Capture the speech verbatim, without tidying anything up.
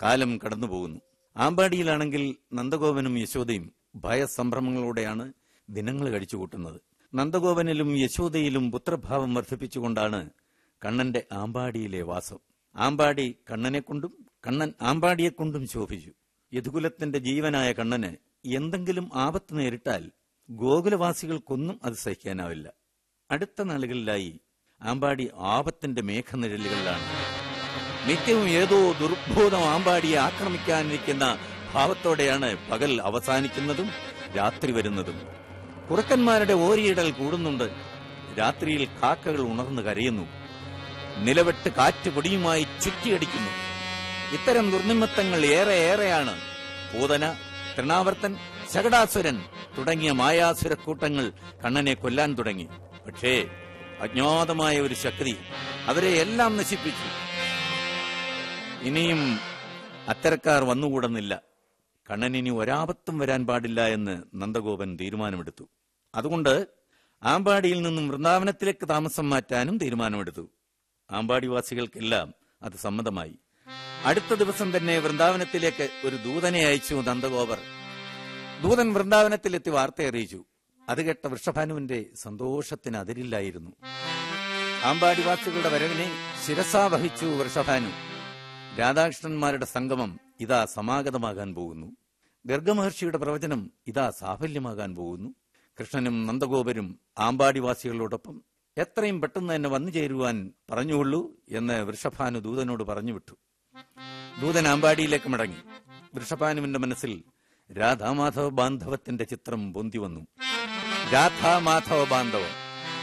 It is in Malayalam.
കാലം കടന്നുപോകുന്നു. ആമ്പാടിയിലാണെങ്കിൽ നന്ദഗോപനും യശോദയും ഭയസംഭ്രമങ്ങളോടെയാണ് ദിനങ്ങൾ കഴിച്ചുകൂട്ടുന്നത്. നന്ദഗോപനിലും യശോദയിലും പുത്രഭാവം വർദ്ധിപ്പിച്ചുകൊണ്ടാണ് കണ്ണന്റെ ആമ്പാടിയിലെ വാസം. ആമ്പാടി കണ്ണനെക്കൊണ്ടും കണ്ണൻ ആമ്പാടിയെക്കൊണ്ടും ശോഭിച്ചു. യദുകുലത്തിന്റെ ജീവനായ കണ്ണന് എന്തെങ്കിലും ആപത്ത് നേരിട്ടാൽ ഗോകുലവാസികൾക്കൊന്നും അത് സഹിക്കാനാവില്ല. അടുത്ത നാളുകളിലായി ആമ്പാടി ആപത്തിന്റെ മേഘനിഴലുകളിലാണ്. നിത്യവും ഏതോ ദുർബോധം ആമ്പാടിയെ ആക്രമിക്കാനിരിക്കുന്ന ഭാവത്തോടെയാണ് പകൽ അവസാനിക്കുന്നതും രാത്രി വരുന്നതും. കുറുക്കന്മാരുടെ ഓരിയിടൽ കൂടുന്നുണ്ട്. രാത്രിയിൽ കാക്കകൾ ഉണർന്നു കരയുന്നു. നിലവെട്ട് കാറ്റ് പൊടിയുമായി ചുറ്റിയടിക്കുന്നു. ഇത്തരം ദുർനിമിത്തങ്ങൾ ഏറെ ഏറെയാണ്. പൂതന, തൃണാവർത്തൻ, ശകടാസുരൻ തുടങ്ങിയ മായാസുരക്കൂട്ടങ്ങൾ കണ്ണനെ കൊല്ലാൻ തുടങ്ങി. പക്ഷേ അജ്ഞാതമായ ഒരു ശക്തി അവരെ എല്ലാം നശിപ്പിച്ചു. ഇനിയും അത്തരക്കാർ വന്നുകൂടുന്നില്ല. കണ്ണനിനി ഒരാപത്തും വരാൻ പാടില്ല എന്ന് നന്ദഗോപൻ തീരുമാനമെടുത്തു. അതുകൊണ്ട് ആമ്പാടിയിൽ നിന്നും വൃന്ദാവനത്തിലേക്ക് താമസം മാറ്റാനും തീരുമാനമെടുത്തു. ആമ്പാടിവാസികൾക്കെല്ലാം അത് സമ്മതമായി. അടുത്ത ദിവസം തന്നെ വൃന്ദാവനത്തിലേക്ക് ഒരു ദൂതനെ അയച്ചു നന്ദഗോപർ. ദൂതൻ വൃന്ദാവനത്തിലെത്തി വാർത്ത അറിയിച്ചു. അത് കേട്ട വൃഷഭാനുവിന്റെ സന്തോഷത്തിന് അതിരില്ലായിരുന്നു. ആമ്പാടിവാസികളുടെ വരവിനെ ശിരസാ വഹിച്ചു വൃഷഭാനു. രാധാകൃഷ്ണന്മാരുടെ സംഗമം ഇതാ സമാഗതമാകാൻ പോകുന്നു. ഗർഗമഹർഷിയുടെ പ്രവചനം ഇതാ സാഫല്യമാകാൻ പോകുന്നു. കൃഷ്ണനും നന്ദഗോപരും ആമ്പാടിവാസികളോടൊപ്പം എത്രയും പെട്ടെന്ന് തന്നെ വന്നു ചേരുവാൻ പറഞ്ഞുകൊള്ളൂ എന്ന് വൃഷഭാനു ദൂതനോട് പറഞ്ഞുവിട്ടു. ദൂതൻ ആമ്പാടിയിലേക്ക് മടങ്ങി. വൃഷഭാനുവിന്റെ മനസ്സിൽ രാധാമാധവ ബാന്ധവത്തിന്റെ ചിത്രം പൊന്തി വന്നു. രാധാമാധവ ബാന്ധവം